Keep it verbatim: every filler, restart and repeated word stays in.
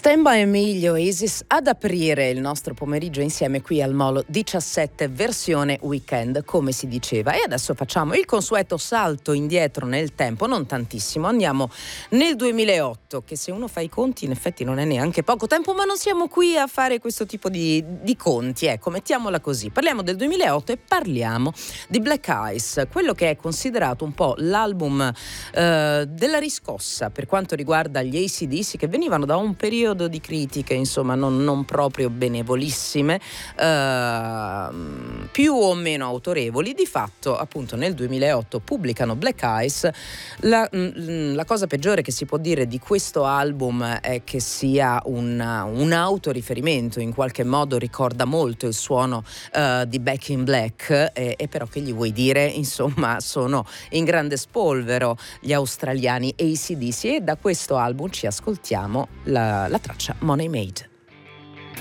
Stand By Me, gli Oasis, ad aprire il nostro pomeriggio insieme qui al Molo diciassette, versione weekend, come si diceva. E adesso facciamo il consueto salto indietro nel tempo, non tantissimo, andiamo nel duemilaotto, che se uno fa i conti in effetti non è neanche poco tempo, ma non siamo qui a fare questo tipo di, di conti, ecco, mettiamola così. Parliamo del duemilaotto e parliamo di Black Ice, quello che è considerato un po' l'album eh, della riscossa per quanto riguarda gli A C D C, che venivano da un periodo di critiche insomma non, non proprio benevolissime, eh, più o meno autorevoli. Di fatto appunto nel duemilaotto pubblicano Black Ice. La, la cosa peggiore che si può dire di questo album è che sia un, un autoriferimento, in qualche modo ricorda molto il suono uh, di Back in Black, e, e però che gli vuoi dire, insomma sono in grande spolvero gli australiani A C D C, e da questo album ci ascoltiamo la, la traccia Money Made.